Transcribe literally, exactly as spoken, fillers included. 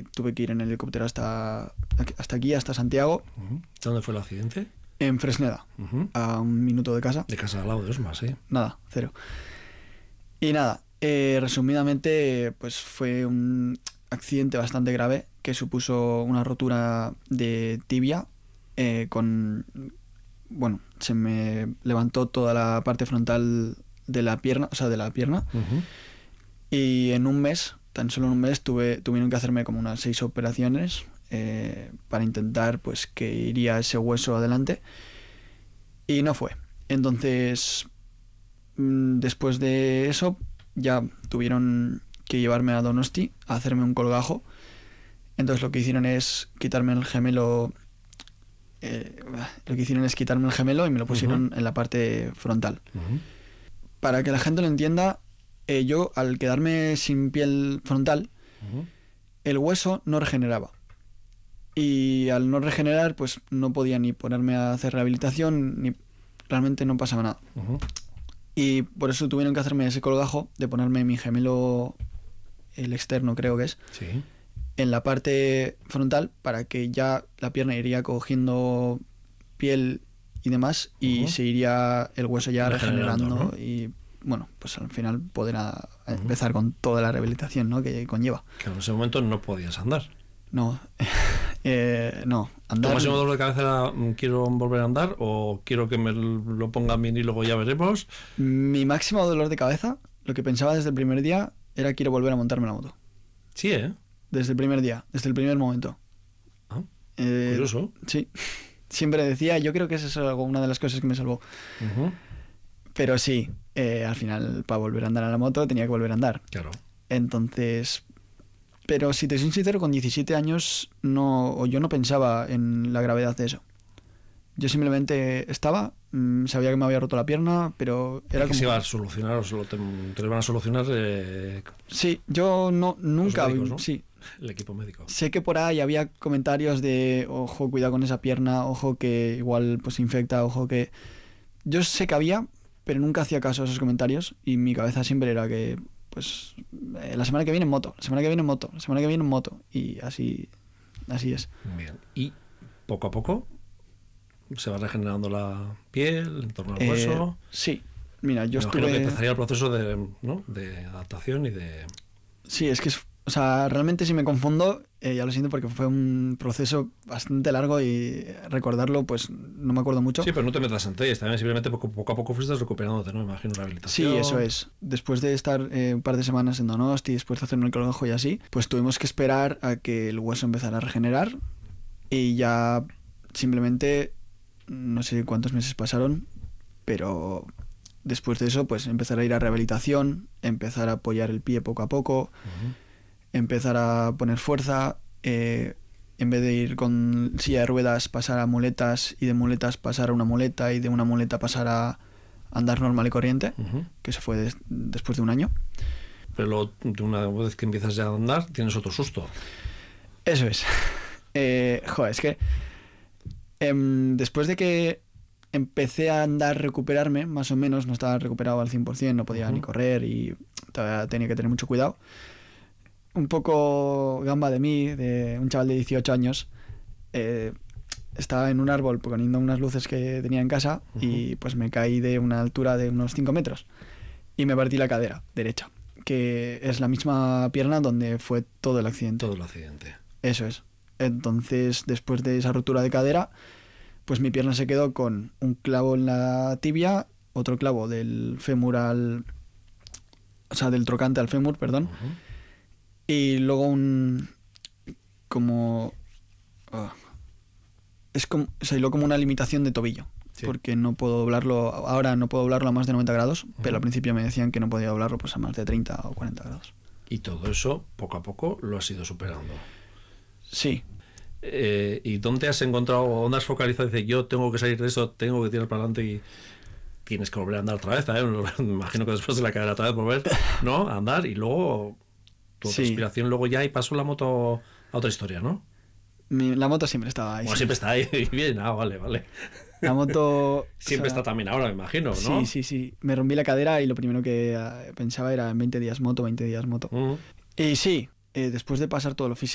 tuve que ir en helicóptero hasta, hasta aquí, hasta Santiago. Uh-huh. ¿Dónde fue el accidente? En Fresneda, uh-huh. a un minuto de casa. De casa al lado de Osma, sí. Nada, cero. Y nada, eh, resumidamente, pues fue un accidente bastante grave que supuso una rotura de tibia eh, con... Bueno, se me levantó toda la parte frontal de la pierna, o sea, de la pierna. Uh-huh. Y en un mes, tan solo en un mes, tuve, tuvieron que hacerme como unas seis operaciones eh, para intentar pues que iría ese hueso adelante. Y no fue. Entonces, mmm, después de eso, ya tuvieron que llevarme a Donosti a hacerme un colgajo. Entonces lo que hicieron es quitarme el gemelo... Eh, lo que hicieron es quitarme el gemelo y me lo pusieron uh-huh. en la parte frontal. Uh-huh. Para que la gente lo entienda, eh, yo al quedarme sin piel frontal, uh-huh. el hueso no regeneraba. Y al no regenerar, pues no podía ni ponerme a hacer rehabilitación, ni realmente no pasaba nada. Uh-huh. Y por eso tuvieron que hacerme ese colgajo de ponerme mi gemelo, el externo creo que es, sí. en la parte frontal para que ya la pierna iría cogiendo piel y demás y uh-huh. se iría el hueso ya regenerando, ¿no? Y bueno, pues al final poder a, a uh-huh. empezar con toda la rehabilitación, ¿no? que conlleva. Que en ese momento no podías andar. No, eh, no. Andar... ¿Tu máximo dolor de cabeza era quiero volver a andar o quiero que me lo pongan bien y luego ya veremos? Mi máximo dolor de cabeza, lo que pensaba desde el primer día, era quiero volver a montarme la moto. Sí, ¿eh? Desde el primer día, desde el primer momento. Ah, eh, curioso. Sí, siempre decía, yo creo que esa es algo, una de las cosas que me salvó. Uh-huh. Pero sí, eh, al final, para volver a andar a la moto, tenía que volver a andar. Claro. Entonces, pero si te soy sincero, con diecisiete años, no, o yo no pensaba en la gravedad de eso. Yo simplemente estaba, mmm, sabía que me había roto la pierna, pero era ¿Y que como... se iba a solucionar o solo te, te lo iban a solucionar? Eh... Sí, yo no, nunca... Médicos, ¿no? Sí. El equipo médico. Sé que por ahí había comentarios de, ojo, cuidado con esa pierna, ojo que igual pues infecta, ojo que... Yo sé que había, pero nunca hacía caso a esos comentarios y mi cabeza siempre era que, pues, eh, la semana que viene en moto, la semana que viene en moto, la semana que viene en moto y así, así es. Bien, y poco a poco se va regenerando la piel en torno al eh, hueso. Sí, mira, yo Me estuve... imagino que empezaría el proceso de, ¿no? de adaptación y de... Sí, es que es... O sea, realmente si me confundo, eh, ya lo siento porque fue un proceso bastante largo y recordarlo, pues no me acuerdo mucho. Sí, pero no te metas en detalles, también simplemente poco, poco a poco fuiste recuperándote, ¿no? Me imagino rehabilitación. Sí, eso es. Después de estar eh, un par de semanas en Donosti, después de hacerme el colgajo y así, pues tuvimos que esperar a que el hueso empezara a regenerar y ya simplemente, no sé cuántos meses pasaron, pero después de eso, pues empezar a ir a rehabilitación, empezar a apoyar el pie poco a poco, uh-huh. empezar a poner fuerza, eh, en vez de ir con silla de ruedas pasar a muletas y de muletas pasar a una muleta y de una muleta pasar a andar normal y corriente, uh-huh. que eso fue des- después de un año. Pero de una vez que empiezas ya a andar tienes otro susto. Eso es. Eh, joder, es que eh, después de que empecé a andar, recuperarme, más o menos, no estaba recuperado al cien por ciento, no podía uh-huh. ni correr y todavía tenía que tener mucho cuidado. Un poco gamba de mí, de un chaval de dieciocho años, eh, estaba en un árbol poniendo unas luces que tenía en casa uh-huh. y pues me caí de una altura de unos cinco metros y me partí la cadera derecha, que es la misma pierna donde fue todo el accidente. Todo el accidente. Eso es. Entonces, después de esa rotura de cadera, pues mi pierna se quedó con un clavo en la tibia, otro clavo del fémur al... O sea, del trocante al fémur, perdón. Uh-huh. Y luego un... como... Oh, es como... O sea, y luego como una limitación de tobillo. Sí. Porque no puedo doblarlo... Ahora no puedo doblarlo a más de noventa grados, uh-huh. pero al principio me decían que no podía doblarlo pues a más de treinta o cuarenta grados. Y todo eso, poco a poco, lo has ido superando. Sí. Eh, ¿Y dónde has encontrado, dónde has focalizado? Dice, yo tengo que salir de eso, tengo que tirar para adelante y tienes que volver a andar otra vez, ¿eh? Me imagino que después de la cadera otra vez volver, ¿no? A andar y luego tu sí. respiración luego ya y pasó la moto a otra historia, ¿no? Mi, la moto siempre estaba ahí. Bueno, siempre está ahí, bien, ah, vale, vale. La moto... siempre o sea, está también ahora, me imagino, ¿no? Sí, sí, sí. Me rompí la cadera y lo primero que uh, pensaba era en veinte días moto, veinte días moto. Uh-huh. Y sí, eh, después de pasar todo lo físico,